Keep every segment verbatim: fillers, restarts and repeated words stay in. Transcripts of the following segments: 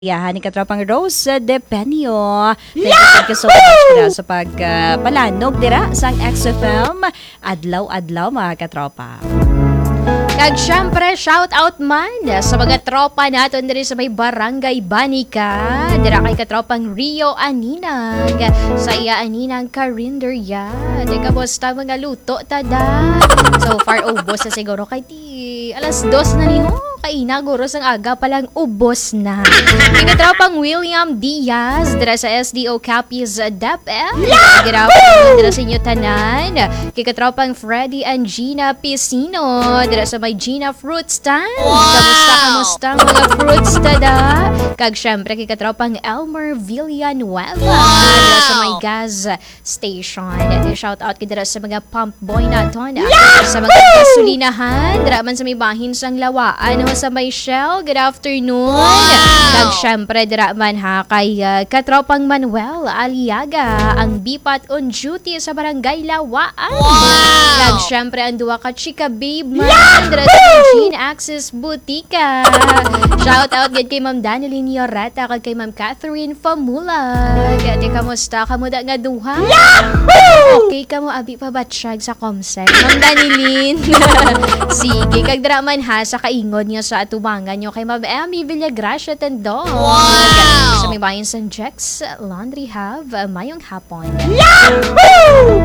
Yahan ni Katropang Rose de Penio. Thank you, thank you so much dira sa pagpalanog dira sang X F M. Adlaw-adlaw mga katropa. Kag syempre, shout out man sa mga tropa natin diri sa may Barangay Banica. Dira kay katropang Rio Aninag. Sa iya Aninag Karinderya. Di ka bosta mga luto tada. So far, ubos na siguro kay ti. Alas dos na niyo. Kaina, guro sang aga palang ubos na. Kay katropang William Diaz. Dira sa S D O Capiz DepEd. Grabe, dira sa inyo tanan. Kay katropang Freddy and Gina Piscino. Dira sa may Gina Fruit Stand. Wow! Kamusta, kamusta mga fruits tada? Kag syempre kay katropang Elmer Villanueva. Wow! Dira sa may gas station. Shout out kay dira sa mga pump boy naton. Yeah! Sa mga gasolinahan. Dira man sa may bahin sang lawaan. Sa may Shell. Good afternoon. Wow! Kag syempre dira man ha kay uh, katropang Manuel Aliaga. Ang bipat on duty sa barangay Lawaan. Wow! Kag syempre ang duwa ka chika babe man. Yeah! Jean Access Butika. Shout out gid kay Ma'am Daneline Yoreta kag kay Ma'am Catherine Famulag. Di kamusta kamuda nga duha? Yahoo! Okay ka mo abi pa batsyag sa Comsec. Ma'am Daneline. Sige kag dira man ha sa kaingod niyo sa atubangan niyo kay Ma'am Emmy Villagracia Tendon. Wow! Sa may bayan San Jex Laundry Hub mayong hapon. Yahoo!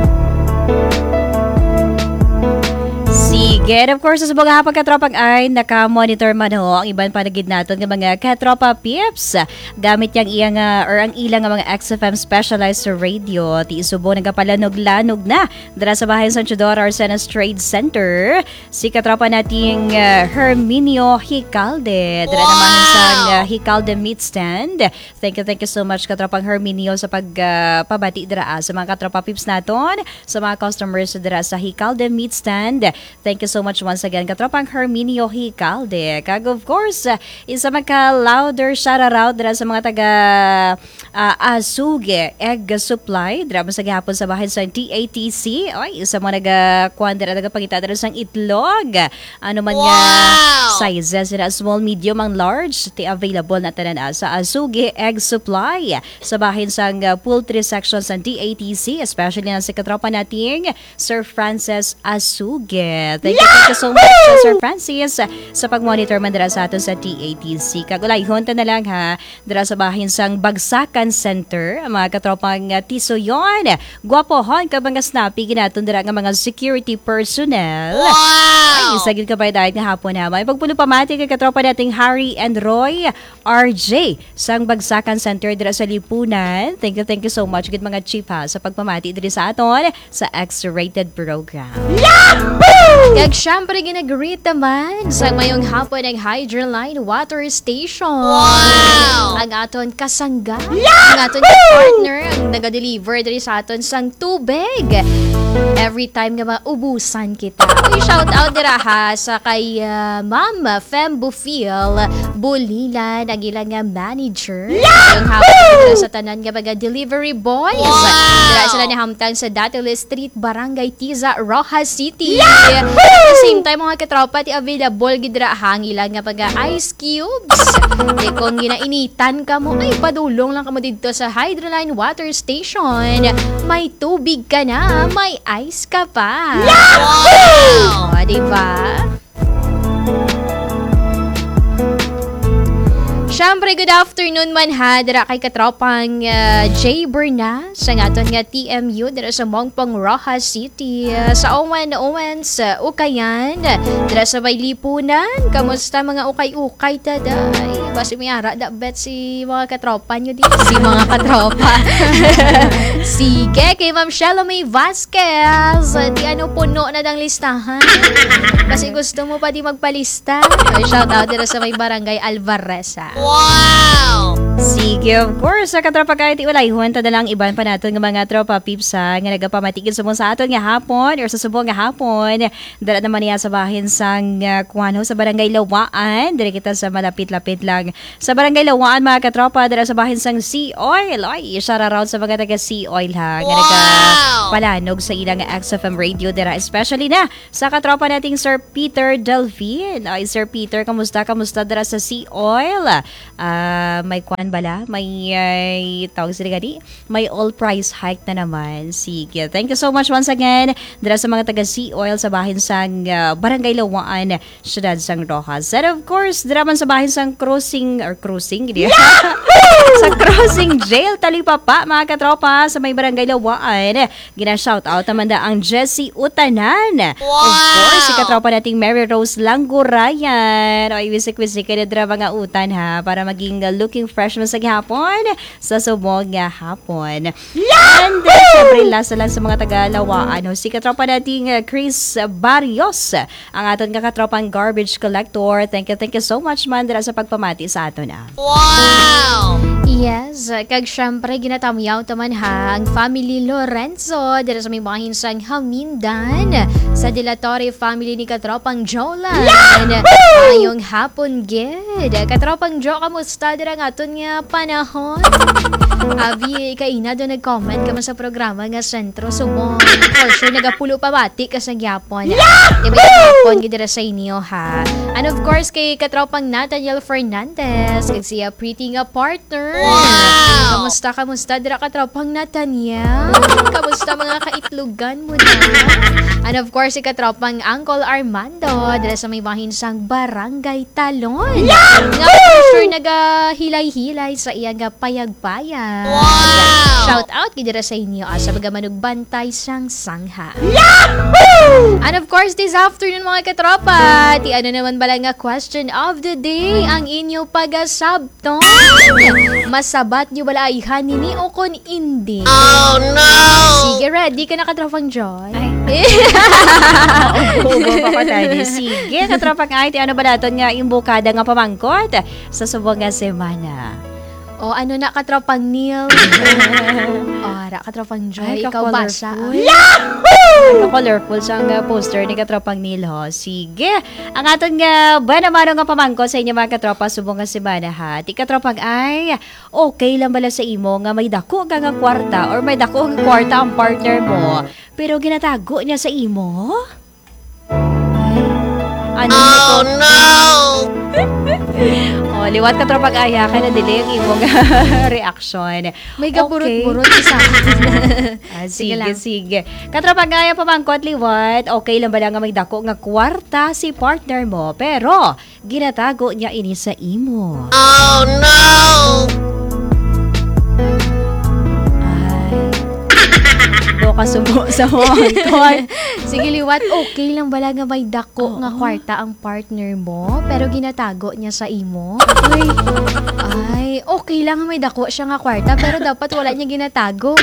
Sige, of course, sa mga hapang katropang ay naka-monitor man ho ang iban panagid natin ng mga katropa pips. Gamit yung iyang, uh, or ang ilang mga X F M specialized radio. Ti isubo nagapalanog-lanog na. Dara sa bahay San Chodor Arsenas Trade Center. Si katropa nating uh, Herminio Hicalde. Dara wow! naman sa uh, Hicalde Meat Stand. Thank you, thank you so much katropang Herminio sa pagpabati uh, dara sa mga katropa pips naton. Sa mga customers dara sa Hicalde Meat Stand. Thank you so much once again, katropang Herminio Hicalde. Kag of course, uh, isa maka-louder shout-out dira sa mga taga uh, Azuge Egg Supply. Dira sa gihapon sa bahay sa T A T C. Oy, isa mga nag-kuan dira nagapangita dira sang itlog. Ano man nga wow! sizes dira small, medium, ang large. Ti available na tanan sa Azuge Egg Supply. Sa bahay sang uh, poultry section sa T A T C, especially na sa katropa nating Sir Francis Azuge. Thank you, thank you so much, Sir Francis, sa pag-monitor man dira sa aton sa T A T C. Kagulay, honta na lang ha, dira sa bahin sang Bagsakan Center, mga katropang uh, tiso yon. Gwapohon, kabang snappy, ginaton dira nga mga security personnel. Wow! Ay, sagil ka ba dahil nga hapon ha. May pagpulo pamati kay katropa nating Harry and Roy R J sang Bagsakan Center dira sa Lipunan. Thank you, thank you so much, good mga chief ha, sa pagpamati diri sa aton sa X-rated program. Yahoo! Kag syempre ginag-greet naman sa mayong hapon ng Hydroline Water Station. Wow! Ang aton kasangga, yeah! Ang aton partner, ang naga-deliver diri sa aton sang tubig. Every time nga maubusan kita. Uy, shout out dira ha sa kay uh, Ma'am Fem Bufil Bulilan, ang ilang nga manager. Yeah! Ang hapon dira sa tanan nga mga delivery boys. Wow! Dira sila nahamtang sa Datile Street, Barangay Tiza, Rojas City. Yeah! At the same time, mga katropa, ti available gidra hangilan nga pag ice cubes. E kung ginainitan ka mo, ay padulong lang ka mo dito sa Hydroline Water Station. May tubig ka na, may ice ka pa. Wow! O, diba? Siyempre, good afternoon man ha, dira kay katropang uh, J. Berna sa ngaton nga T M U dira sa Mongpong, Rojas City. Uh, sa Owen Owen sa Ukayan, dira sa may Lipunan. Kamusta mga ukay-ukay taday? Basi may ara da bet si mga katropa nyo dito. Si mga katropa. Sige, kay Ma'am Shalomay Vasquez. Di ano puno na dang listahan. Kasi gusto mo pa di magpalista. Shout out dira sa may Barangay Alvareza. Wow! Sige, Sige, of course, sa katropa kahit iwalayhon, tada lang iban pa natin ng mga tropa pipsa nga nagapamatigil sa mga sa aton nga hapon or sa subong nga hapon. Dala naman niya sa bahin sang uh, kuwano sa Barangay Lawaan. Dala kita sa malapit-lapit lang. Sa Barangay Lawaan, mga katropa, dala sa bahin sang Sea Oil. Ay, shout out sa mga taga Sea Oil ha. Nga wow! Palanog sa ilang X F M radio dira. Especially na sa katropa nating Sir Peter Delvin. Ay, Sir Peter, kamusta? Kamusta dira sa Sea Oil? Uh, may kuan bala? May uh, tawag sila gani? May all price hike na naman. Sige. Thank you so much once again. Dira sa mga taga Sea Oil sa bahin sang uh, Barangay Lawaan, Syudad sang Rojas. And of course, dira man sa bahin sang crossing or cruising, gini. Sa crossing jail Talipapa, mga katropa, sa may Barangay Lawaan. Gina-shout out naman da ang Jessie Utanan. Wow! Of course, si katropa nating Mary Rose Langgurayan. O, iwisik-wisik ka na dira mga utan ha, para maging uh, looking fresh mo sa hapon sa subong nga hapon. And uh, syempre, last lang sa mga taga-Lawaan, no, si katropa nating uh, Chris Barrios, ang aton kakatropang garbage collector. Thank you, thank you so much man dira sa pagpamati sa aton na. Wow! Yes, kag syempre ginatamyaw taman ha ang family Lorenzo dira sa may bahin sang Hamindan sa Dilatore family ni katropang Jolan. Ayong hapon gid. Katropang Jo, kamusta dira nga aton nga panahon? Abi kay ina do nag-comment ka man sa programa nga Sentro Subong. For sure nagapulo pa bati ka sa gyapon. Diba gyapon gid dira sa inyo ha. And of course kay katropang Nathaniel Fernandez kag siya pretty nga partner. Wow! Kamusta, kamusta? Dira ka tropang Nathaniel? Kamusta mga kaitlugan mo na? And of course, si katropang Uncle Armando dira sa may bahin sang Barangay Talon. Nga for sure nagahilay-hilay sa iyang payag-payag. Wow! Shout out dira sa inyo ah, sa bagamanugbantay sang sangha. Yahoo! And of course, this afternoon mga katropa, ti ano naman bala nga question of the day ang inyo pagasabton. Masabat nyo bala ay hanini o kon hindi? Oh no! Sige, ready ka na katropang Joy? Ay. Oo, papatay. Sige, katropang ay, ano ba natin nga imbukada nga pamangkot sa subong nga semana? O ano na katropang Neil? Ara, katropang Joy, ay, ikaw basa. Yahoo! Colorful siyang uh, poster ni katropang Neil ho. Sige, ang aton nga ba naman nga pamangkot sa inyo mga katropa subong nga semana ha. Ti katropang ay, okay lang bala sa imo nga may dako nga nga kwarta or may dako nga kwarta ang partner mo, pero ginatago niya sa imo? Ay, ano oh no! Oh, liwat ka tropag aya kay na dili ang imong reaction. May gaburot-burot okay. Isa. ah, sige, sige, sige. Katropag aya pamangkot liwat. Okay lang ba lang nga may dako nga kwarta si partner mo, pero ginatago niya ini sa imo. Oh no! Kasubo sa mongkot. Sige liwat, okay lang bala nga may dako oh, nga kwarta ang partner mo, pero ginatago niya sa imo? Uy, ay, okay lang nga may dako siya nga kwarta, pero dapat wala niya ginatago.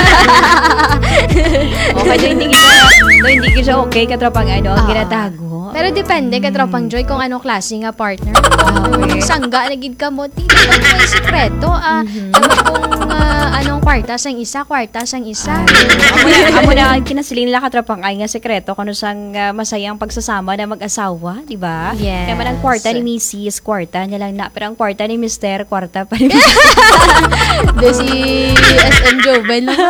Okay, so hindi siya, no, hindi siya okay katropang ano, ang uh, ginatago. Pero depende, katropang Joy, kung anong klase nga partner. Kung okay. Sangga, nagid ka mo, di ba may sikreto? Ah, mm-hmm. Kung uh, anong kwarta sang isa, kwarta sang isa. Ay, amo na kinasilin nila katropang ay nga sekreto kung sang uh, masayang pagsasama na mag-asawa, di ba? Yes. Kaya man ang kwarta ni Missus kwarta niya lang na, pero ang kwarta ni Mister kwarta pa rin. Do si S M Joven lang.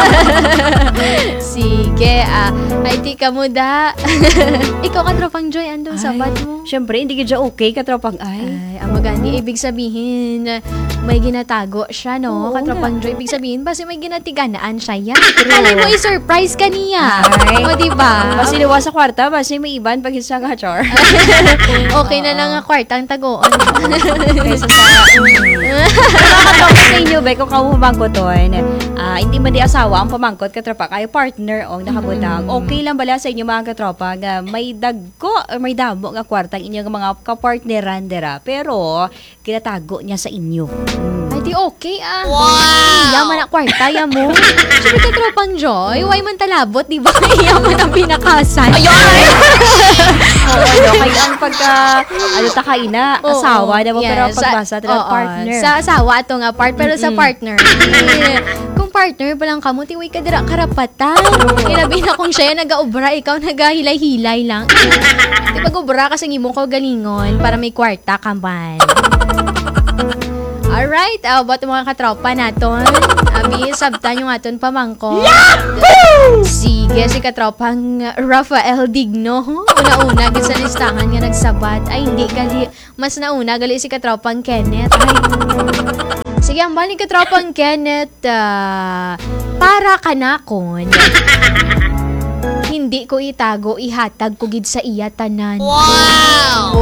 Sige, ah, ay di ka mo da. Ikaw katropang Joy, andong sabat mo? Syempre, hindi ka okay katropang ay. Ay, ang magani, ibig sabihin, may ginatago siya, no? Oo, katropang Joy, ibig sabihin, basi may ginatiganaan siya yan. Kali mo i-surprise ka niya. Ay. O, diba? Basi liwa sa kwarta, basi may iban pag isa nga char. Okay na lang ang kwarta ang tagoon. Kaysa sa... Nakakatapos sa inyo, be, kung kamumangkot doon, uh, hindi man di asawa ang pamangkot, katropa, kayo partner o nakabutang. Mm. Okay lang bala sa inyo mga katropa nga may dagko or may damo nga kwarta ang inyong mga kapartneran dira, pero kinatago niya sa inyo. Mm. Ay, di okay ah. Wow! Yaman na kwarta, ya mo. Sabi katropang Joy, why man talabot, di ba? Yaman ang pinakasan. Ayun! ano, kaya ang pagka, ano ta kaina, Oo, asawa na mo, yeah, pero ang sa- pagbasa ito oo, partner. Sa asawa ato nga part, pero sa partner. Eh, kung partner pa lang kamo, tiway ka dira karapatan. Ilabi na kung siya nag-aubra, ikaw nag-hilay-hilay lang. Di pag-ubra kasi ngimo ko galingon para may kwarta ka man. Alright, uh, about mga katropa naton. Abi, sabtan yung aton pamangko. Sige, si katropang Rafael Digno. Una-una, sa listahan nga nagsabat. Ay, hindi, gali. Mas nauna, gali si katropang Kenneth. Ay. Sige, ang balik katropang Kenneth, uh, para kanakon. Hindi ko itago, ihatag ko gid sa iya tanan. Wow!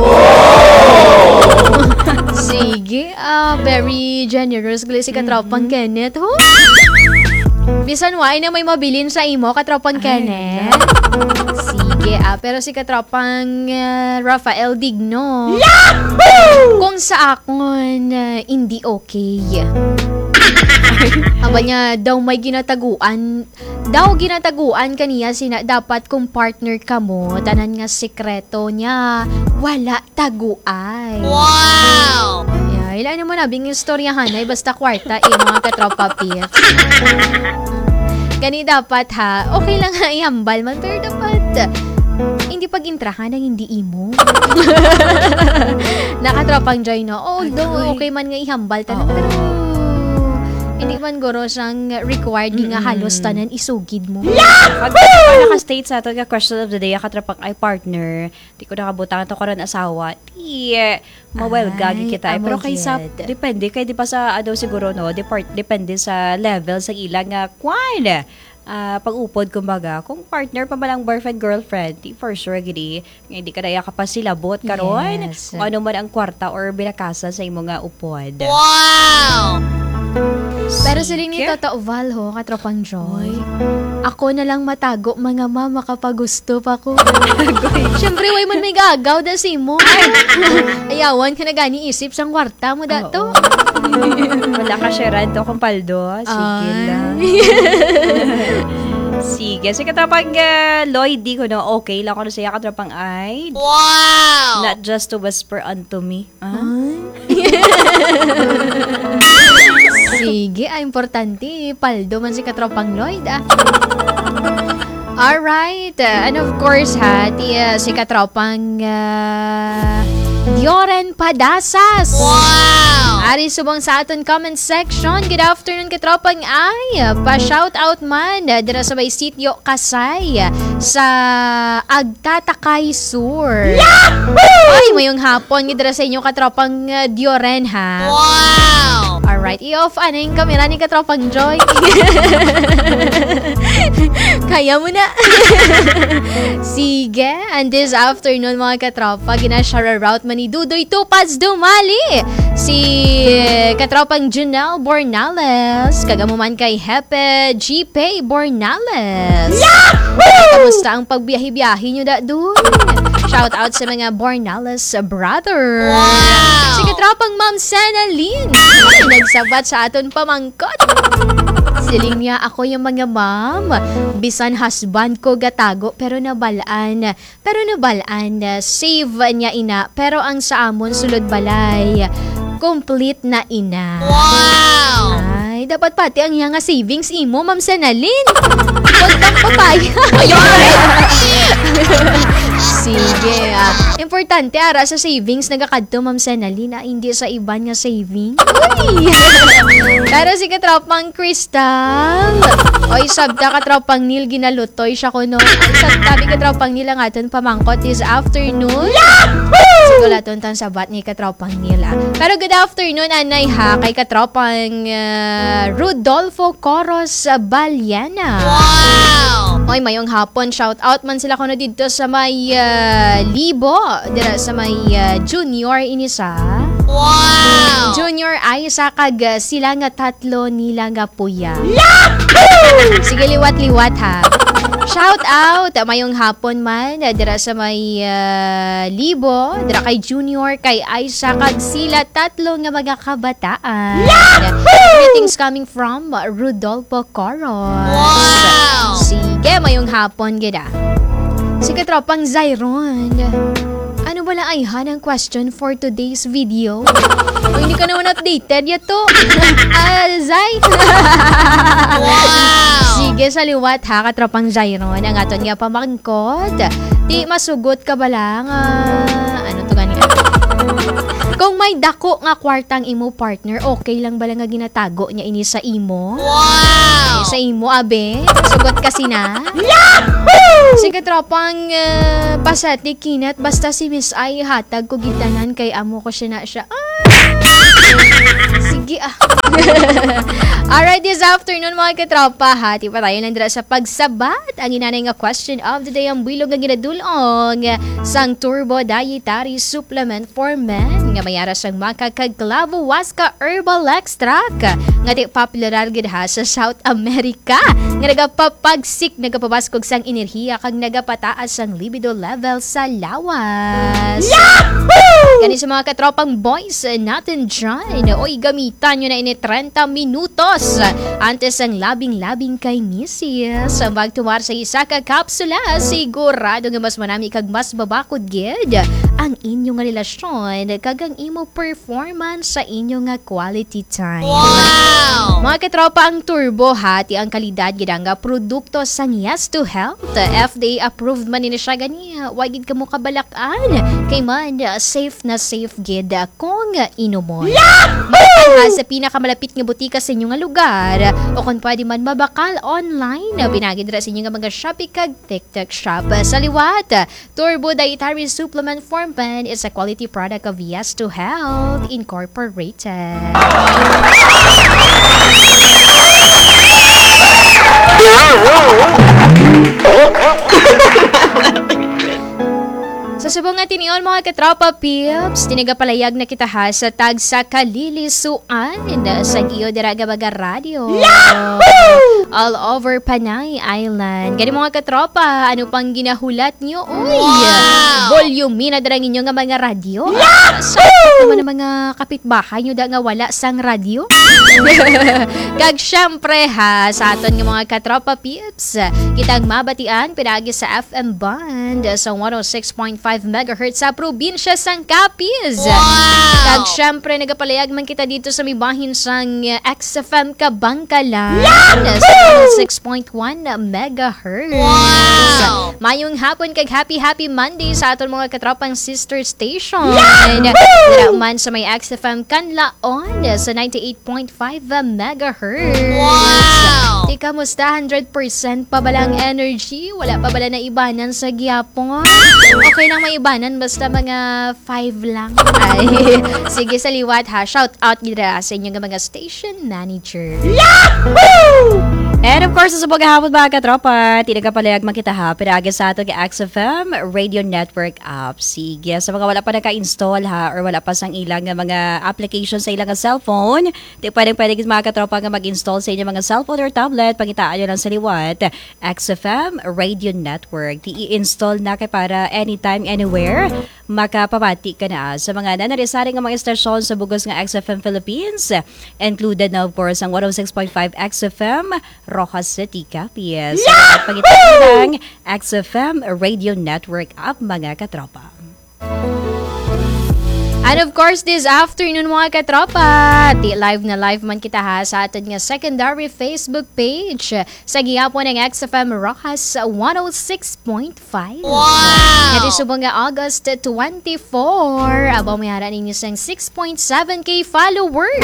Sige, ah, very generous gali si katropang Kenneth. Ho? Bisan why na may mabilin sa imo, katropang Kenneth. Sige, ah, pero si katropang uh, Rafael Digno. Yahoo! Kung sa akon, uh, hindi okay. Aba niya, daw may ginataguan. Daw ginataguan kaniya sina dapat kung partner ka mo, tanan nga sekreto niya, wala taguay. Wow! Yeah, ilan mo na bing istoryahan ay basta kwarta eh mga katropa pits. Gani dapat ha, okay lang ha ihambal man, pero dapat hindi pag-intrahan ng hindi imo. Nakatropang Joy, no? Although, okay man nga ihambal tanan, pero hindi man guro siyang required mm-hmm. nga halos tanan isugid mo. Pag naka-state sa ito nga question of the day, katrapang ay partner, di ko nakabutang ito karon asawa, di, mawel gagi kita. Pero kaysa, depende, kay di pa sa, ano siguro, no, depart, depende sa level, sa ilang nga, kwan, uh, pag-upod, kumbaga, kung partner pa malang boyfriend, girlfriend, di for sure, gini, hindi ka na kapasilabot karon, yes. Kung ano man ang kwarta or binakasa sa imo nga upod. Wow! Pero siling ni Tata Oval ho, katropang Joy. Ako na lang matago, mga mama, kapag gusto pa ko. Siyempre, way man may gagaw da si mo. Ayawan ka na gani isip sang kwarta mo dato. Wala ka sharean to kung paldo. Sige lang. Sige. Si katropang uh, Lloyd, di ko na okay lang ko na siya katropang ay. Wow! Not just to whisper unto me. Ah? Sige, ah, importante. Paldo man si katropang Lloyd, ah. Alright. Uh, and of course, ha, ti, uh, si katropang uh, Dioren Padasas. Wow! Ari subong sa aton comment section. Good afternoon, katropang ay. Pa-shout out man. Dira sa may sityo Kasay sa Agtatakay Sur. Yahoo! Ay, mayong hapon. Dira sa inyo, katropang uh, Dioren, ha? Wow! Alright, i-off ano yung kamera ni katropang Joy. Kaya mo na. Sige, and this afternoon mga katropa, ginashare-route man ni Dudoy Tupaz Dumali. Si katropang Janelle Bornales. Kagamuman kay Hepe G P Bornales. Yahoo! Kamusta ang pagbiyahe-biyahe nyo da doon? Shout out sa mga Bornales brother. Wow! Si katropang Ma'am Sanalyn. Nagsabat sa aton pamangkot. Siling niya, ako yung mga ma'am. Bisan husband ko gatago, pero nabalaan. Pero nabalaan, save niya ina. Pero ang sa amon sulod balay, complete na ina. Wow! Ay, dapat pati ang nga savings imo, Ma'am Sanalyn. Huwag kang papaya. Sige, ah. Importante ara sa savings nagakadto, Ma'am Sanalyn, ah, hindi sa iban nga saving. Uy! Pero si katropang Crystal. Oy, sabta katropang Neil, ginalutoy siya ko no. Sabta katropang Neil ang aton pamangkot this afternoon. Yahoo! Siguro aton tan sabat ni katropang Neil, ah. Pero good afternoon, anay ha, kay katropang uh, Rodolfo Coros Balyana. Wow! Oy, mayong hapon, shout out man sila kuno dito sa may uh, Libo, dira sa may uh, Junior inisa. Wow! Junior ay sa kag uh, sila nga tatlo nila nga puya. Yahoo! Sige, liwat-liwat ha. Shout out, mayong hapon man, dira sa may uh, Libo, dira kay Junior, kay Aisa, kag sila tatlo nga mga kabataan. Yahoo! Greetings coming from Rodolfo Coros. Wow! Sige, mayong hapon, gida. Si katropang Zyron. Ano wala ay hanang question for today's video? O hindi ka naman updated yato. Ah, Zay. Wow! Sige, sa liwat ha, katropang Zyron. Ang aton nga pamangkot. Di masugot ka ba lang? Ah, ano to ganyan? Kung may dako nga kwartang imo partner, okay lang ba lang nga ginatago niya ini sa imo? Wow! Ay, sa imo, abe? Sugot kasi na? Yahoo! Sige, tropang uh, pasati kinat, basta si Miss Ay hatag ko gitanan kay amo ko siya na siya. Ah! Sige ah. Alright, this afternoon mga katropa, hati pa tayo lang dira sa pagsabat. Ang inanay nga question of the day ang bilog nga ginadulong sang Turbo Dietary Supplement for Men nga mayara sang makakagklavo waska herbal extract nga di popular gid ha sa South America nga nagapapagsik nagapabaskog sang enerhiya kag nagapataas sang libido level sa lawas. Yahoo! Kani sa mga katropang boys natin dyan, oy gamitan nyo na ini thirty minutos antes ang labing-labing kay misis. Magtuwar sa isa ka kapsula, sigurado nga mas manami kag mas babakod gid ang inyong relasyon kag ang imo performance sa inyong nga quality time. Wow! Mga katropa, ang Turbo hati ang kalidad gid nga produkto sang Yes to Health. F D A approved man ni siya gani. Wa gid kamo kabalakan kay man safe na safe gid kung inumon. Mabakal sa pinakamalapit nga butika sa inyong nga lugar o kung pwede man mabakal online binagid ra sa inyong nga mga Shopee kag TikTok shop. Sa liwat, Turbo Dietary Supplement for Men is a quality product of Yes to Health Incorporated. Sa subong nga tinion mga katropa pips, tinagapalayag na kita ha sa tag sa kalilisuan sa Giyo Diraga Baga Radio. Yahoo! All over Panay Island. Gani mga katropa, ano pang ginahulat nyo? Uy! Wow! Volume na darang inyo nga mga radio. Sa naman ang mga kapitbahay nyo da nga wala sang radio. Kag syempre ha, sa aton nga mga katropa pips, kitang mabatian pinagi sa F M band sa one oh six point five megahertz sa probinsya sang Capiz. Wow! Kag syempre nagapalayag man kita dito sa mibahin sang X F M Kabangkalan sa one oh six point one megahertz. Wow! Mayong hapon kag happy happy Monday sa aton mga katropang sister station. Dira man sa may X F M Kanlaon sa ninety-eight point five megahertz. Wow! Di kamusta? one hundred percent pa balang energy? Wala pa bala na ibanan sa gyapon? Okay lang may ibanan basta mga five lang. Ay, sige sa liwat ha. Shout out nila sa inyong mga station manager. Yahoo! And of course, sa pagkahapon mga katropa, tinagapalayag man kita ha, pinagi sa ato ka X F M Radio Network app. Sige, sa mga wala pa naka-install ha, or wala pa sang ilang mga application sa ilang cellphone, di pwedeng pwedeng mga katropa nga mag-install sa inyong mga cellphone or tablet, pagitaan nyo lang sa liwat, X F M Radio Network. I-install na kay para anytime, anywhere, makapamati ka na sa mga nanarisaring ng mga istasyon sa bugos ng X F M Philippines, included na of course ang one oh six point five X F M Rojas City, Capiz. At pagitan ng X F M Radio Network app mga katropa. And of course, this afternoon mga katropa, di live na live man kita ha sa atin nga secondary Facebook page sa gihapon ng X F M Rojas one oh six point five. Wow! Ito subong nga August twenty-fourth, abang may hara ninyo sang six point seven K followers.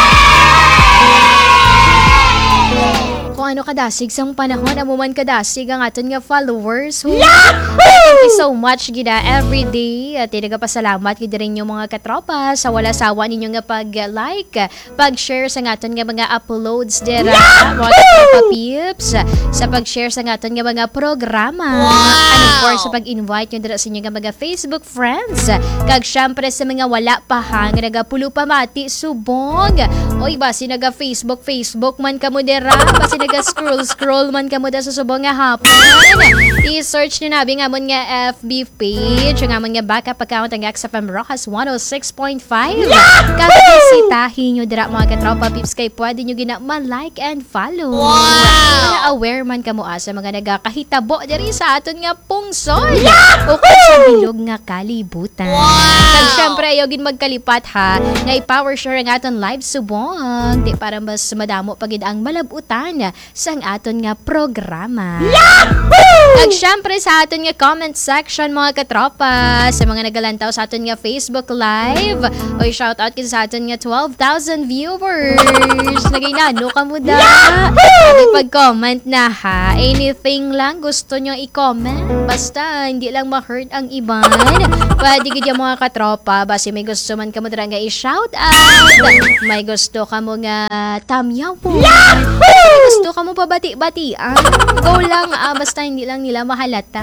Kung ano kadasig sang panahon, amuman kadasig ang aton nga followers. Thank you so much gida every day. At tinagapasalamat gida rin yung mga katropa sa wala sawa ninyo nga pag-like, pag-share sa aton nga mga uploads dira mga katropa peeps, sa pag-share sa aton nga mga programa. Wow! And of course, sa pag-invite nyo dira sa inyo nga mga Facebook friends. Kag syempre sa mga wala pa hang nagapulo pa mati subong. Oy ba, sinaga Facebook, Facebook man kamo dira, ba sinaga scroll scroll man kamo da sa subong nga hapon. I-search nyo nabi nga mon nga F B page, nga mon nga backup account ang X F M Rojas one oh six point five. Kakabisitahin nyo dira mga katropa pips kay pwede nyo gina ma-like and follow. Wow! Mga aware man kamo sa mga nagakahitabo diri sa aton nga pungsod. O kung sa bilog nga kalibutan. Wow! Kag syempre ayogin magkalipat ha, nga i-power share ang aton live subong. Di para mas madamo pagid ang malabutan sa ang aton nga programa. Kag syempre sa aton nga comment section mga katropa, sa mga nagalantaw sa aton nga Facebook live, o shout out kita sa aton nga twelve thousand viewers. Naginano ka mo da. Pag-comment na ha, anything lang gusto nyo i-comment, basta hindi lang ma-hurt ang iban. Pwede gid mga katropa, basi may gusto man ka mo dira nga i-shout out, may gusto ka mo nga tamyawon, may gusto ka mo pabati-batian, go lang ah, basta hindi lang nila mahalata.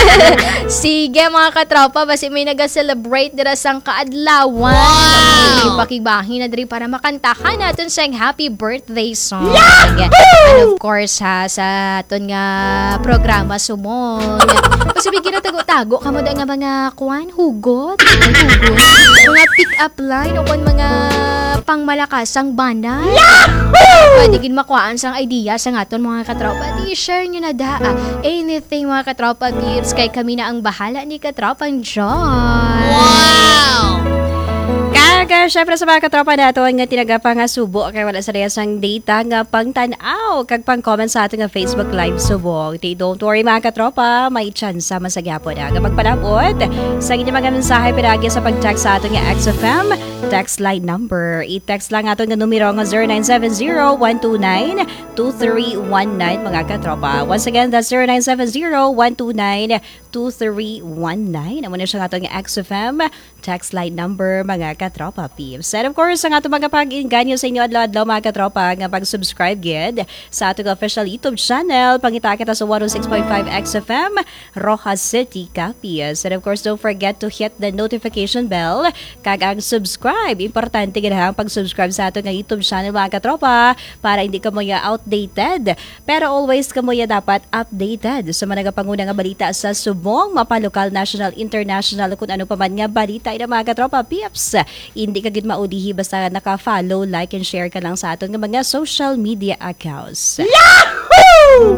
Sige mga katropa, basi may naga-celebrate dira sang kaadlawan. Wow! Pakibahin na diri para makantahan natin sang happy birthday song. And of course ha, sa aton nga programa sumong. Kasi bigyan na tago-tago kamo da nga mga kuan hugot, hugot, mga pick-up line o kung mga pangmalakasang banay. Pwede gin makuhaan sang idea sa aton mga katropa. Di share nyo na da. Anything mga katropa beats, kay kami na ang bahala ni katropang John. Wow! Kaya syempre sa mga katropa nato nga tinagapa nga subo kay wala sa reyasang data nga pang tanaw kag pang comment sa ating nga Facebook live subong. Di don't worry mga katropa, may chance sa masagyapon nga magpanabot sa inyong mga mensahe pinagi sa pag-text sa ating nga X F M text line number. I-text lang ato nga numero nga zero nine seven zero one two nine two three one nine mga katropa. Once again, that's zero nine seven zero one two nine two three one nine. Amo na siya nga ato nga X F M text line number mga katropa peeps. And of course, ang ato mga pag-inganyo sa inyo adlaw-adlaw mga katropa nga pag-subscribe gid sa ato official YouTube channel. Pangita kita sa one oh six point five X F M Rojas City, Capiz. And of course, don't forget to hit the notification bell kag ang subscribe. Importante gid ang pag-subscribe sa ato nga YouTube channel mga katropa para hindi ka mo ya outdated. Pero always ka mo ya dapat updated sa mga nagapanguna nga balita sa subong, mapalokal, national, international, kung ano pa man nga balita ina mga katropa peeps. Hindi ka gid maudihi basta naka-follow, like, and share ka lang sa aton nga mga social media accounts. Yahoo!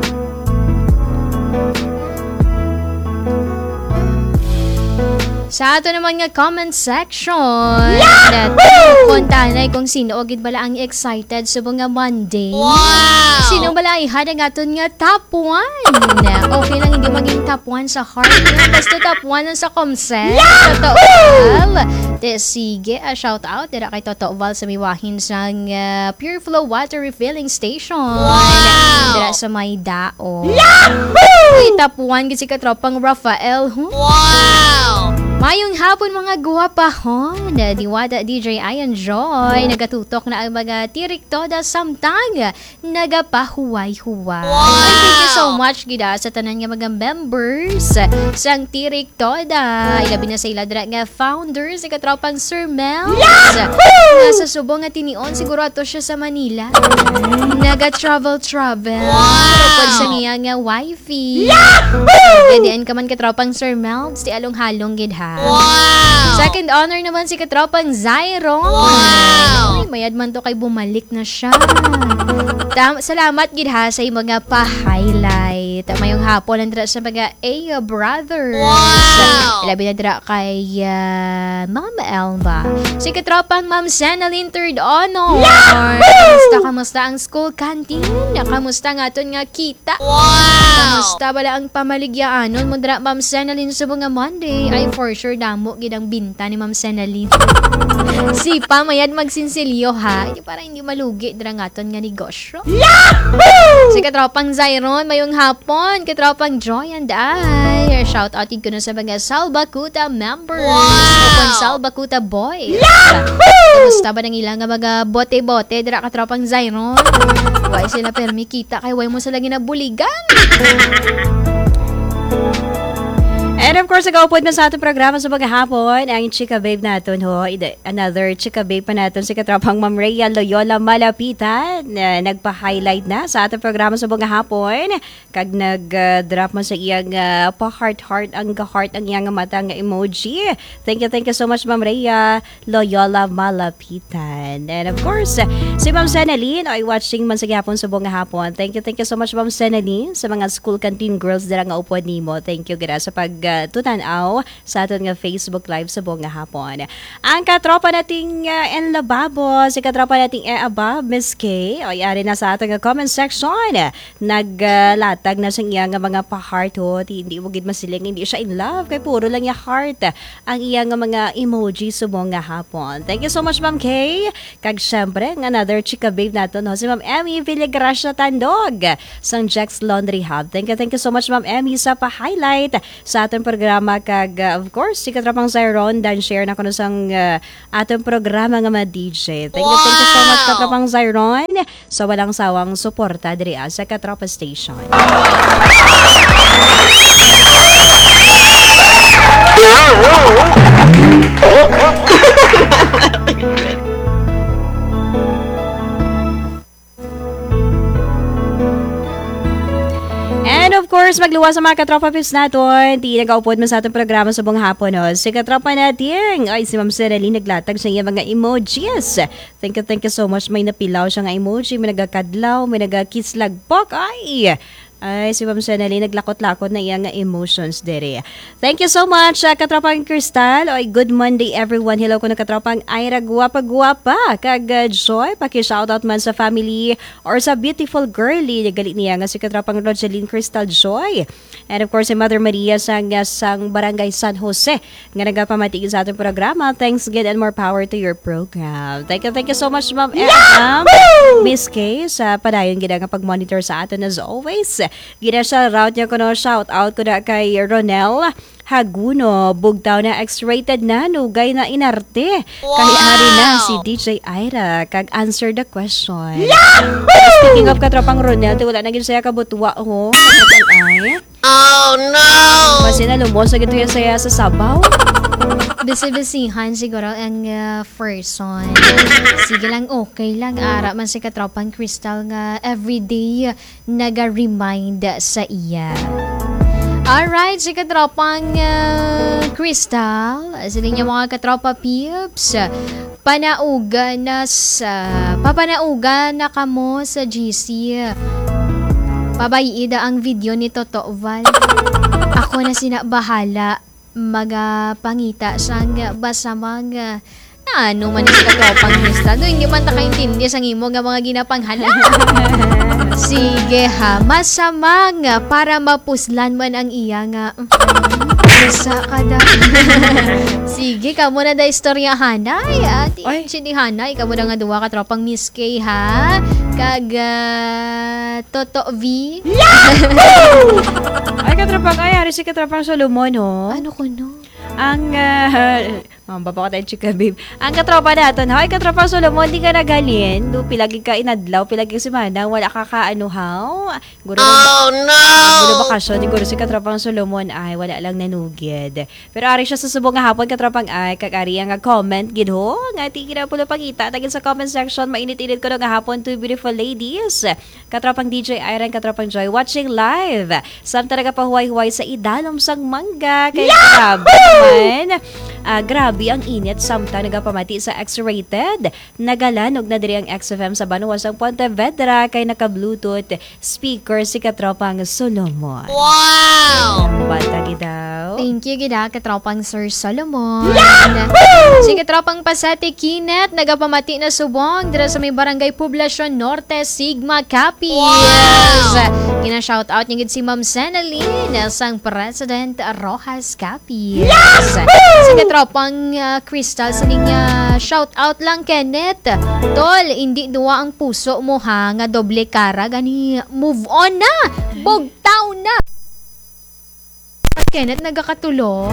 Sa ato naman nga comment section, puntahan kung sino o gid bala ang excited sa mga Monday. Wow! Sino bala ihad ang aton nga top one? Okay lang hindi maging top one sa heart nyo, basta top one sa comset. Totoo Val. De, sige, uh, shout out dira kay Totoo Val sa miwahin sa uh, Pure Flow Water Refilling Station. Wow! Dira sa may dao. Yahoo! Top one gid si katropang Rafael. Huh? Wow! Mayong hapon mga guwapahon, Diwata D J Ian Joy, nagatutok na ang mga tirik toda samtang nagapahuway-huway. Wow! Thank you so much gida sa tanan nga mga members sang tirik toda. Ilabi na sa iladra nga founders si katropang Sir Mel. Nasa subong nga tinion siguro ato siya sa Manila. Naga-travel-travel. Wow! Kapag sa niya nga wifey. Gadian ka man katropang Sir Mel, di along-halong gid ha. Wow! Second honor naman si katropang Zyron. Wow! Ay, mayad man to kay bumalik na siya. Tam- Salamat gid ha sa mga pa-highlight. Mayong hapon nandra sa mga Aya Brothers. Wow! Ilabi na dra kay uh, Ma'am Elba. Si katropang Ma'am Senalyn third honor. Kamusta, kamusta ang school canteen? Kamusta nga aton nga kita? Wow! Kamusta bala ang pamaligyaanon mo dra Ma'am Senalyn sa mga Monday? Ay for sure damo gid ang binta ni Ma'am Senalyn. Si pa mayad magsinsilyo ha. Hindi para hindi malugi dra nga aton nga negosyo. Yahoo! Si katropang Zyron mayong hapon, katropang Joy and I. Shout out ko na sa mga Salbakuta members. Wow! O Salbakuta boys. Kamusta ba nang ilang nga mga bote-bote dira katropang Zyron? Why sila permi kita kay way mo sila ginabuligan? And of course, nag-upload na sa ating programa sa mga hapon ang chika babe natin ho. Ida- Another chika babe pa natin si katropang Ma'am Rhea Loyola Malapitan na nagpa-highlight na sa ating programa sa mga hapon. Kag nag-drop mo sa iyang uh, pa-heart-heart ang heart ang iyang mata nga emoji. Thank you, thank you so much Ma'am Rhea Loyola Malapitan. And of course, si Ma'am Senalyn ay watching man sa gihapon sa mga hapon. Thank you, thank you so much Ma'am Senalyn sa mga school canteen girls dira nga upod nimo. Thank you gira sa pag uh, tutanaw sa aton nga Facebook Live sa buong nga hapon. Ang katropa nating uh, Enlababo, si katropa nating e above, Miss K, ay ari na sa ating nga comment section. Naglatag uh, na sa iya nga mga pa-heart ho. Hindi mo gid masiling, hindi siya in love. Kay puro lang yung heart ang iya nga mga emoji sa buong nga hapon. Thank you so much Ma'am K. Kag syempre, another chika babe natin, no? Si Ma'am Emmy Villagracia Tandog sang Jack's Laundry Hub. Thank you, thank you so much Ma'am Emmy sa pa-highlight sa atong programa. Kag uh, of course, si katropang Zyron dan share na ko sang uh, atong programa nga mga D J. Thank you, thank you so much katropang Zyron sa walang sawang suporta diri sa Katropa Station. And of course, magluwas sa mga katropa pips natin. Di nag-upload mo sa ating programa sa buong hapon. No? Si katropa natin, ay si Ma'am Serali naglatag sa iya mga emojis. Thank you, thank you so much. May napilaw siya nga emoji, may nagakadlaw, may nagakis lagpok. Ay! Ay, si Ma'am Senali naglakot-lakot na iya nga emotions dere. Thank you so much, uh, katropang Crystal. Oy, good Monday everyone. Hello ko na katropang Ira, guwapa-guwapa. Kag uh, Joy, paki-shoutout man sa family or sa beautiful girly. Nagalit niya nga si katropang Rogeline Crystal Joy. And of course, si Mother Maria sang, uh, sang Barangay San Jose. Nga nagapamatigin sa ating programa. Thanks again and more power to your program. Thank you, thank you so much, Ma'am Em. Miss K, sa padayon gina nga pag-monitor sa atin as always. Gina siya route niya ko no, shout out ko na kay Ronel Haguno, bugtaw na X-rated na, nugay na inarte. Wow! Kay ari na si D J Ira, kag answer the question. Yahoo! Speaking of katropang Ronel, wala na gid saya kabutwa ho. Ay. Oh no! Kasi na lumos na gito yan saya sa sabaw. Bisi-bisihan siguro ang uh, first one. Sige lang, okay lang. Ara man si katropang Crystal nga everyday naga-remind sa iya. Alright, si katropang uh, Crystal, sila niya mga katropa peeps, panauga na sa, papanauga na kamo sa G C. Pabayida ang video ni Toto Val. Ako na sinabahala magapangita sang basamang uh, na ano man yung katropang Crystal. Doon hindi man nakaintindi sang imo nga mga ginapanghala. Sige ha, masamang para mapuslan man ang iya nga. Nasa ka da. Sige, kamo na da istorya hanay. Ati, sini hanay, kamo na nga duwa katropang Miss K ha. Kag uh, Toto V. Yahoo! Ay, katropang, ay, hari si katropang Solomon, ho. Ano ko no? Ang, uh, mambaba ko tayo chika, babe. Ang katropa natin, ha? Ay, katropa Solomon, di ka nagalin. Do, pilagi ka inadlaw, pilagi si Mana, wala ka kaano, ha? Guro oh, na, no! Guro bakasyon, di guro si katropang Solomon, ay, wala lang nanugid. Pero ari siya sa subong nga hapon, katropang ay, kag-ari ang comment, gidho, nga ti kinapulo pagkita, tagin sa comment section, mainit-init ko nga hapon, two beautiful ladies. Katropang D J Iron, katropang Joy, watching live. Sam talaga pa huway-huway sa idalom sang mangga, kay grabe naman. Uh, grabe ang init samtang nagapamati sa X-rated. Nagalanog na diri ang X F M sa Banuasang Pontevedra kay naka-Bluetooth speaker si katropang Solomon. Wow! Bata gidaw. Thank you gida katropang Sir Solomon. Yahoo! Si katropang Pasate Kinet nagapamati na subong dira sa may Barangay Poblacion Norte Sigma Capiz. Wow! Kina-shout out niya gid si Ma'am Senalyn sang President Rojas Capiz. Si katropang uh, Crystal sa niya shout out lang Kenneth. Tol, hindi duwa ang puso mo ha nga doble kara gani move on na. Bugtaw na. Kenneth nagakatulo.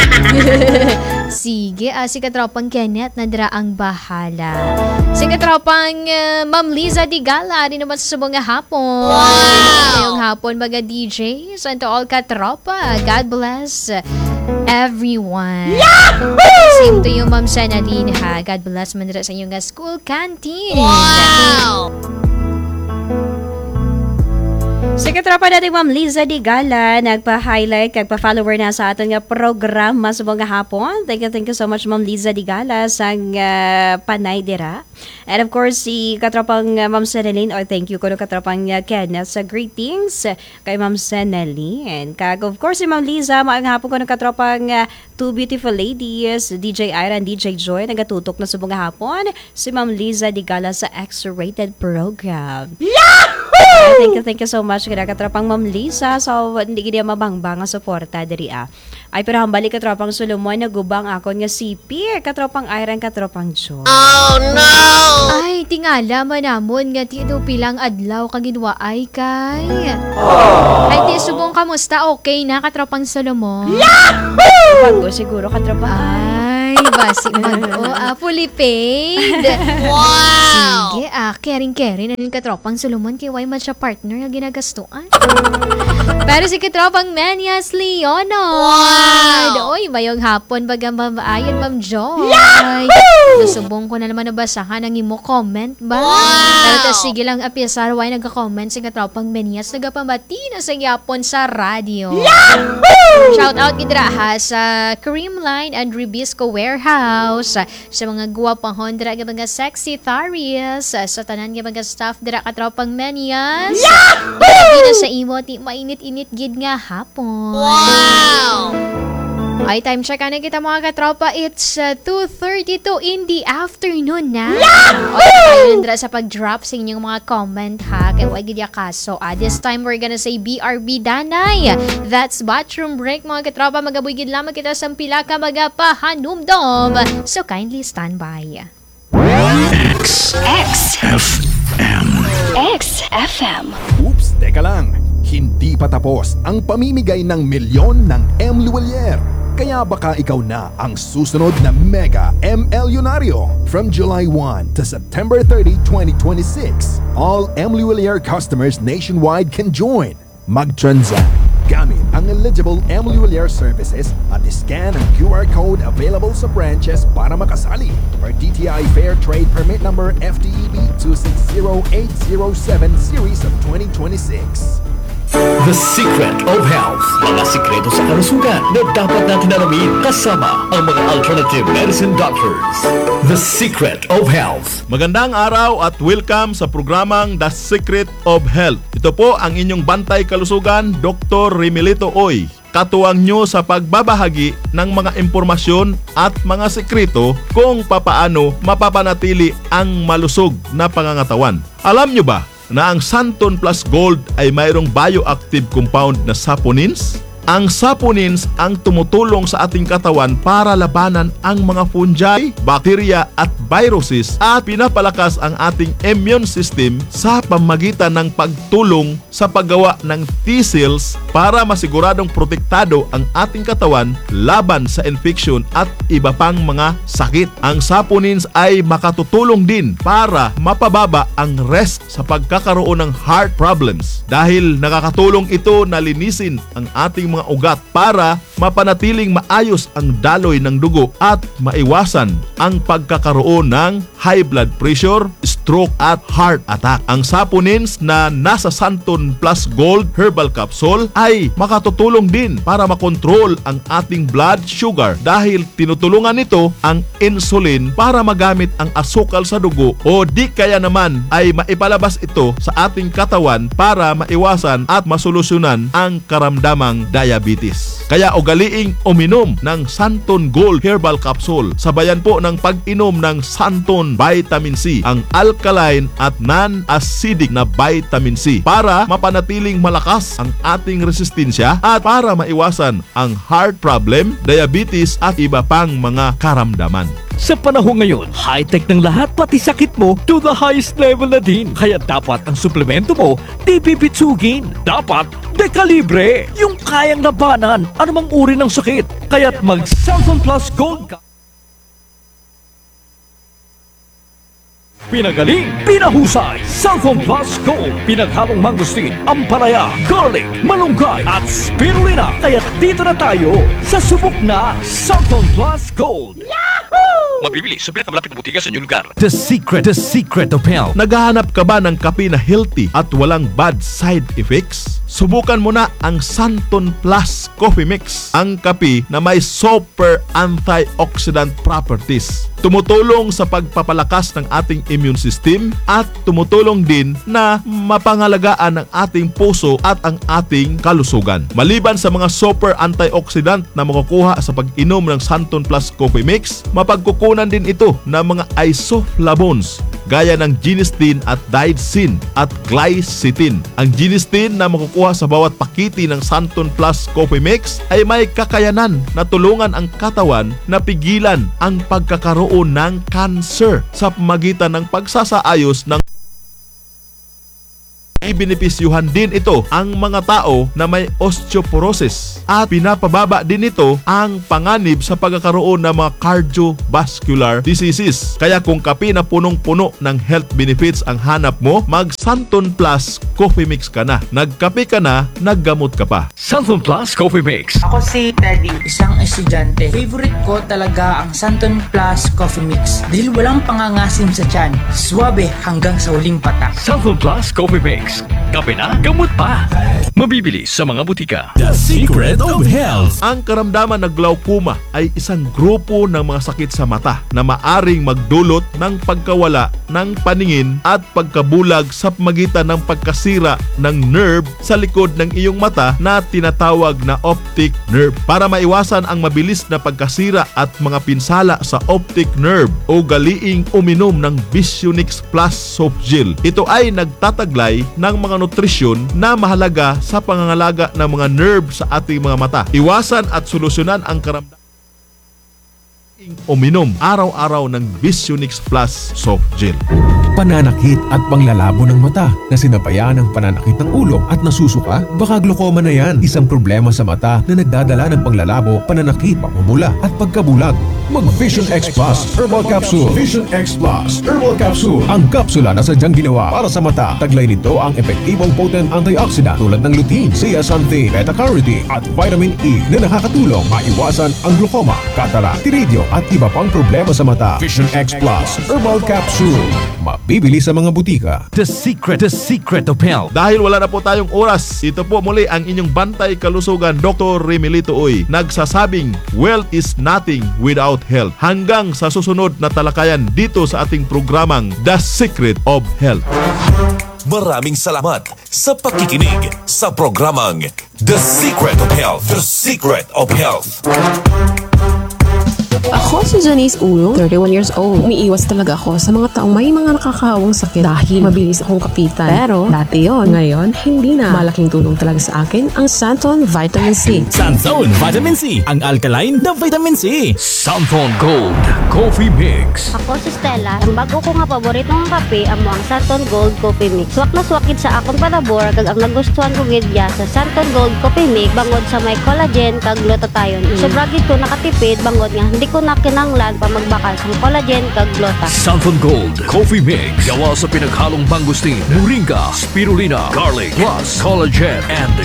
Sige, ah, si katropang Kenneth na dira ang bahala. Si katropang uh, Ma'am Liza Digala rin naman sa subong nga hapon. Wow! Ngayong hapon mga D Js and to all katropa. God bless. everyone. Same to you, Ma'am Senaline, ha. God bless man dira sa inyong nga school canteen. Wow! Sa katropa natin, Ma'am Liza Digala, nagpa-highlight, nagpa-follower na sa ating nga programa sa mga hapon. Thank you, thank you so much, Ma'am Liza Digala, sa uh, panay dira. And of course, si katropang uh, Ma'am Senaline, or thank you ko no katropang uh, Kenneth sa greetings uh, kay Ma'am Senaline. Kag of course, si Ma'am Liza, maang hapon ko no katropang uh, two beautiful ladies, D J Ira and D J Joy, nagatutok na sa mga hapon. Si Ma'am Liza Digala sa X-rated program. Yahoo! Thank you, thank you so much. Kaya katropang Ma'am Lisa, so hindi gina mabangbang nga suporta diri ah. Ay pero hambali katropang Solomon, nagubang ako nga C P, katropang Iron, katropang Joy. Oh no! Ay, tingala manamon nga tino pilang adlaw kagidwa ay kay. Oh. Ay, ti subong kamusta? Okay na katropang Solomon? Yahoo! Bago siguro katropang. Ay, basi mag-o. Ah, fully paid. Wow! Sige, ah, caring-caring na yung katropang Solomon kay why man siya partner na ginagastuan. Pero si katropang Menyas Leonard. Wow! Oy, mayong hapon baga mamaayon, Ma'am Joy. Yahoo! Nasubong ko na naman nabasahan ang imo comment ba? Wow! Pero tas sige lang apiasar, why nagka-comment si katropang Menyas, nagapamati na sa yapon sa radyo. Yahoo! Shout out kidra ha sa Creamline and Ribisco Warehouse, sa mga guwapang Honda, mga sexy Tharias, sa tanan nga mga staff dira katropang Menyas. Yahoo! Grabe na sa imo, ti mainit-init gid nga hapon. Wow! Ay, time check na kita mga katropa. It's uh, two thirty-two in the afternoon na. Yahoo! O, tayo nandra sa pag-drop sa inyong mga comment ha. Kaya wag gid ya kaso. Uh, this time we're gonna say B R B Danay. That's bathroom break mga katropa. Magabuy gid lamang kita sa pila ka mga pahanumdom. So kindly stand by. X X F M X F M. Oops, teka lang. Hindi pa tapos ang pamimigay ng milyon ng M. Luwalier. Kaya baka ikaw na ang susunod na Mega M. Elyonaryo. From July first to September thirtieth, twenty twenty-six, all M. Luwalier customers nationwide can join. Mag-transact gamit ang eligible M. Luwalier services at scan ang Q R code available sa branches para makasali for D T I Fair Trade Permit Number F T E B two six zero eight zero seven Series of twenty twenty-six. The Secret of Health. Mga sikreto sa kalusugan na dapat natin alamin kasama ang mga alternative medicine doctors. The Secret of Health. Magandang araw at welcome sa programang The Secret of Health. Ito po ang inyong bantay kalusugan, Doctor Remilito Oy. Katuwang nyo sa pagbabahagi ng mga impormasyon at mga sekreto kung papaano mapapanatili ang malusog na pangangatawan. Alam nyo ba na ang Santon Plus Gold ay mayroong bioactive compound na saponins? Ang saponins ang tumutulong sa ating katawan para labanan ang mga fungi, bacteria at viruses at pinapalakas ang ating immune system sa pamamagitan ng pagtulong sa paggawa ng T-cells para masiguradong protektado ang ating katawan laban sa infection at iba pang mga sakit. Ang saponins ay makatutulong din para mapababa ang risk sa pagkakaroon ng heart problems dahil nakakatulong ito na linisin ang ating mga ugat para mapanatiling maayos ang daloy ng dugo at maiwasan ang pagkakaroon ng high blood pressure, stroke at heart attack. Ang saponins na nasa Santon Plus Gold Herbal Capsule ay makatutulong din para makontrol ang ating blood sugar dahil tinutulungan nito ang insulin para magamit ang asukal sa dugo o di kaya naman ay maipalabas ito sa ating katawan para maiwasan at masolusyonan ang karamdamang diabetes. Kaya ugaliing uminom ng Santon Gold Herbal Capsule sabayan po ng pag-inom ng Santon Vitamin C, ang alkaline at non-acidic na vitamin C para mapanatiling malakas ang ating resistensya at para maiwasan ang heart problem, diabetes at iba pang mga karamdaman. Sa panahon ngayon, high-tech ng lahat pati sakit mo to the highest level na din. Kaya dapat ang suplemento mo di pipitsugin. Dapat Decalibre, yung kayang labanan anumang uri ng sakit. Kaya't mag Santon Plus Gold ka. Pinagaling, pinahusay, Southon Plus Gold. Pinaghalong mangustin, ampalaya, garlic, malunggay, at spirulina. Kaya dito na tayo sa subok na Southon Plus Gold. Mabibili sa pinakamalapit na butika sa inyong lugar. The secret, the secret of health. Naghahanap ka ba ng kape na healthy at walang bad side effects? Subukan mo na ang Santon Plus Coffee Mix. Ang kape na may super antioxidant properties. Tumutulong sa pagpapalakas ng ating immune system at tumutulong din na mapangalagaan ang ating puso at ang ating kalusugan. Maliban sa mga super antioxidant na makukuha sa pag-inom ng Santon Plus Coffee Mix, mapagkukunan din ito ng mga isoflavones gaya ng genistein at digoxin at glycitin. Ang genistein na makukuha sa bawat pakiti ng Santon Plus Coffee Mix ay may kakayanan na tulungan ang katawan na pigilan ang pagkakaroon ng cancer sa pamagitan ng pagsasaayos ng Ibinipisyuhan din ito ang mga tao na may osteoporosis at pinapababa din ito ang panganib sa pagkakaroon ng mga cardiovascular diseases. Kaya kung kape na punong-puno ng health benefits ang hanap mo, mag Santon Plus Coffee Mix ka na. Nagkape ka na, naggamot ka pa. Southon Plus Coffee Mix. Ako si Teddy, isang estudyante. Favorite ko talaga ang Santon Plus Coffee Mix dahil walang pangangasim sa tiyan. Suwabe hanggang sa huling patak. Southon Plus Coffee Mix. Kape na, gamot pa. Mabibili sa mga butika. The secret of health. Ang karamdaman ng glaucoma ay isang grupo ng mga sakit sa mata na maaring magdulot ng pagkawala ng paningin at pagkabulag sa pamagitan ng pagkasira ng nerve sa likod ng iyong mata na tinatawag na optic nerve. Para maiwasan ang mabilis na pagkasira at mga pinsala sa optic nerve, ugaliing uminom ng Visionix Plus Soft Gel. Ito ay nagtataglay ng mga nutrisyon na mahalaga sa pangangalaga ng mga nerve sa ating mga mata. Iwasan at solusyonan ang karamdaman. Uminom araw-araw ng Visionix Plus Soft Gel. Pananakit at panglalabo ng mata na sinabayan ng pananakit ng ulo at nasusuka, baka glaucoma na yan. Isang problema sa mata na nagdadala ng panglalabo, pananakit, pamumula at pagkabulag. Mag Vision X Plus Herbal Capsule. Vision X Plus Herbal Capsule. Ang kapsula na sadyang ginawa para sa mata. Taglay nito ang epektibong potent antioxidant tulad ng lutein, zeaxanthin, beta-carotene at vitamin E na nakakatulong maiwasan ang glaucoma, cataract, iridio at iba pang problema sa mata. Vision X Plus Herbal Capsule. Mabibili sa mga butika. The secret, the secret of health. Dahil wala na po tayong oras, ito po muli ang inyong bantay kalusugan, Doctor Remilito Oy, nagsasabing, wealth is nothing without health. Hanggang sa susunod na talakayan dito sa ating programang The Secret of Health. Maraming salamat sa pakikinig sa programang The Secret of Health. The Secret of Health. Ako si Janice Ulo, thirty-one years old. Umiiwas talaga ako sa mga taong may mga nakakahawang sakit dahil mabilis akong kapitan. Pero dati yon, ngayon hindi na. Malaking tulong talaga sa akin ang Santon Vitamin C. Santon Vitamin C, ang alkaline na vitamin C. Southon Gold Coffee Mix. Ako si Stella. Ang bago ko nga paboritong kape amo ang Santon Gold Coffee Mix. Swak na swakid sa akong palabor kag ang nagustuhan ko gid ya sa Santon Gold Coffee Mix bangod sa may collagen kag glutathione. Sobra gid ko nakatipid bangod nga hindi ko na kinanglan pa magbakal sa collagen kag gluta. Southon Gold Coffee Mix. Gawa sa pinaghalong mangustin, moringa, spirulina, garlic, plus collagen and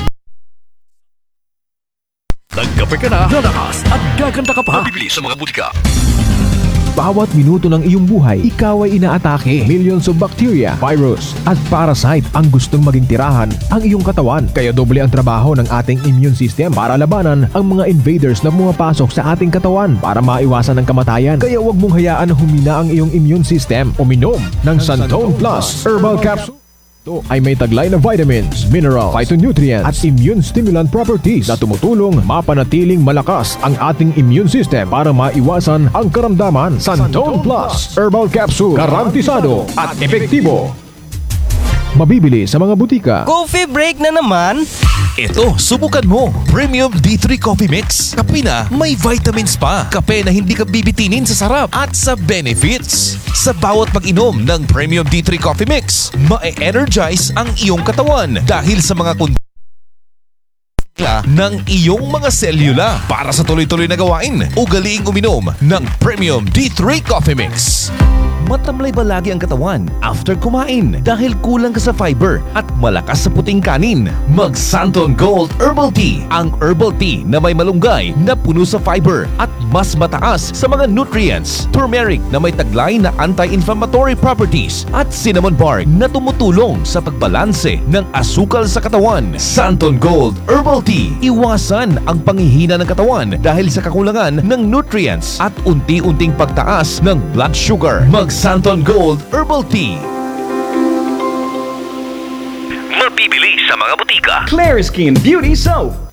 nagkape ka na, lalakas at gaganda ka pa. Mabibili sa mga butika. Bawat minuto ng iyong buhay, ikaw ay inaatake. Millions of bacteria, virus, at parasite ang gustong maging tirahan ang iyong katawan. Kaya doble ang trabaho ng ating immune system para labanan ang mga invaders na pumapasok sa ating katawan para maiwasan ang kamatayan. Kaya huwag mong hayaan na humina ang iyong immune system. Uminom ng Santon Plus Herbal Capsule. Ito ay may taglay na vitamins, minerals, phytonutrients at immune stimulant properties na tumutulong mapanatiling malakas ang ating immune system para maiwasan ang karamdaman. Santon Plus Herbal Capsule, garantisado at epektibo. Mabibili sa mga butika. Coffee break na naman? Ito, subukan mo. Premium D three Coffee Mix. Kape na may vitamins pa. Kape na hindi ka bibitinin sa sarap at sa benefits. Sa bawat pag-inom ng Premium D three Coffee Mix, ma-energize ang iyong katawan dahil sa mga kund ng iyong mga selula. Para sa tuloy-tuloy na gawain, ugaliing uminom ng Premium D three Coffee Mix. matamlay ba lagi ang katawan after kumain dahil kulang ka sa fiber at malakas sa puting kanin? Mag Santon Gold Herbal Tea, ang herbal tea na may malunggay na puno sa fiber at mas mataas sa mga nutrients. Turmeric na may taglay na anti-inflammatory properties at cinnamon bark na tumutulong sa pagbalanse ng asukal sa katawan. Santon Gold Herbal Tea. Iwasan ang panghihina ng katawan dahil sa kakulangan ng nutrients at unti-unting pagtaas ng blood sugar. Mag Santon Gold Herbal Tea. Mabibili sa mga butika. Clariskin Beauty Soap.